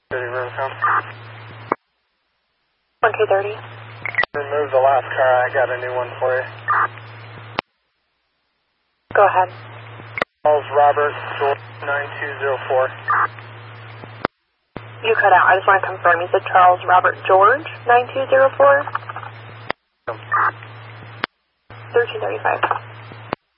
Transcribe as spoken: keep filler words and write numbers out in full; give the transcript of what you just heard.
thirty room come. one K thirty. Remove the last car, I got a new one for you. Go ahead. Charles Robert George nine two zero four. You cut out. I just want to confirm. You said Charles Robert George nine two zero four? thirteen thirty-five.